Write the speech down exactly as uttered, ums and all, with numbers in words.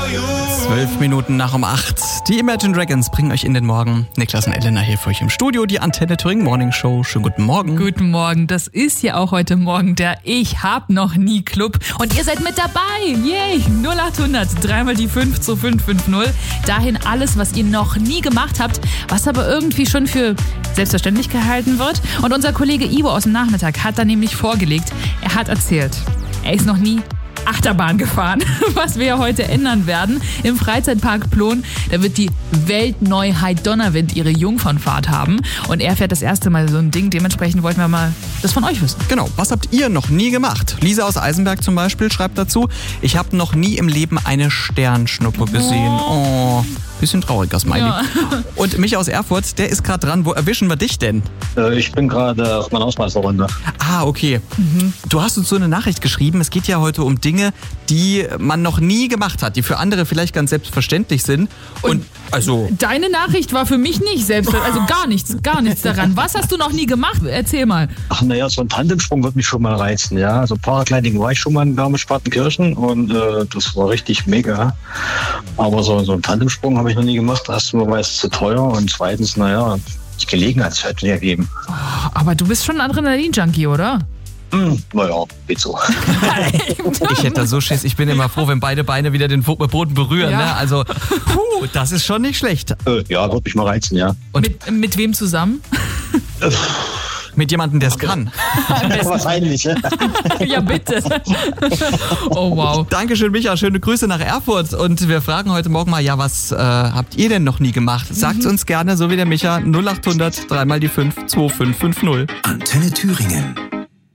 Zwölf Minuten nach um acht. Die Imagine Dragons bringen euch in den Morgen. Niklas und Elena hier für euch im Studio. Die Antenne Thüringen Morning Show. Schönen guten Morgen. Guten Morgen. Das ist ja auch heute Morgen der Ich hab noch nie Club. Und ihr seid mit dabei. Yay. null acht hundert, dreimal die fünf zu fünf fünf null. Dahin alles, was ihr noch nie gemacht habt, was aber irgendwie schon für selbstverständlich gehalten wird. Und unser Kollege Ivo aus dem Nachmittag hat da nämlich vorgelegt. Er hat erzählt, er ist noch nie Achterbahn gefahren, was wir heute ändern werden. Im Freizeitpark Plon, da wird die Weltneuheit Donnerwind ihre Jungfernfahrt haben. Und er fährt das erste Mal so ein Ding. Dementsprechend wollten wir mal das von euch wissen. Genau, was habt ihr noch nie gemacht? Lisa aus Eisenberg zum Beispiel schreibt dazu, ich habe noch nie im Leben eine Sternschnuppe gesehen. Oh, bisschen traurig, das meine Ja. ich. Und mich aus Erfurt, der ist gerade dran. Wo erwischen wir dich denn? Äh, Ich bin gerade auf meiner Ausmeisterrunde. Ah, okay. Mhm. Du hast uns so eine Nachricht geschrieben. Es geht ja heute um Dinge, die man noch nie gemacht hat, die für andere vielleicht ganz selbstverständlich sind. Und, Und also... Deine Nachricht war für mich nicht selbst, also gar nichts, gar nichts daran. Was hast du noch nie gemacht? Erzähl mal. Ach naja, so ein Tandemsprung wird mich schon mal reizen, ja. Also Paragliding war ich schon mal in Garmisch-Partenkirchen und äh, das war richtig mega. Aber so, so ein Tandemsprung habe ich noch nie gemacht. Erstens war es zu teuer und zweitens, naja, die Gelegenheit wird mir ergeben. Aber du bist schon ein Adrenalin-Junkie, oder? Hm, naja, geht so. Ich hätte da so Schiss. Ich bin immer froh, wenn beide Beine wieder den Boden berühren. Ja. Ne? Also, puh, das ist schon nicht schlecht. Äh, ja, wird mich mal reizen, ja. Und Mit, mit wem zusammen? mit jemandem, der es kann. Wahrscheinlich, ja. Ja, bitte. Oh, wow. Dankeschön, Micha. Schöne Grüße nach Erfurt. Und wir fragen heute Morgen mal, ja, was äh, habt ihr denn noch nie gemacht? Sagt's uns gerne, so wie der Micha. null acht hundert, dreimal die fünf, zwei fünf fünf null. Antenne Thüringen.